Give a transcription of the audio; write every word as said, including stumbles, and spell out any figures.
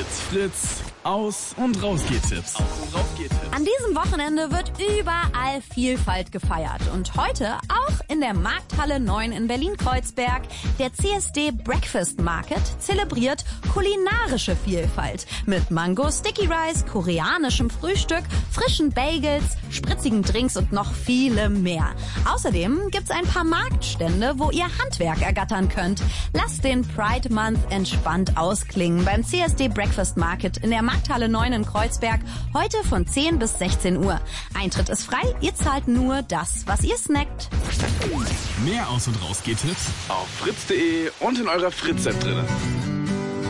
Fritz, Aus- und Rausgeht-Tipps. Aus- und Rausgeht-Tipps. An diesem Wochenende wird überall Vielfalt gefeiert. Und heute auch in der Markthalle neun in Berlin-Kreuzberg. Der C S D Breakfast Market zelebriert kulinarische Vielfalt. Mit Mango Sticky Rice, koreanischem Frühstück, frischen Bagels, spritzigen Drinks und noch viele mehr. Außerdem gibt's ein paar Marktstände, wo ihr Handwerk ergattern könnt. Lasst den Pride Month entspannt ausklingen beim C S D Breakfast Market in der Markthalle neun in Kreuzberg. Heute von zehn bis sechzehn Uhr. Eintritt ist frei, ihr zahlt nur das, was ihr snackt. Mehr Aus- und Rausgeht-Tipps auf fritz punkt de und in eurer Fritz-App drin.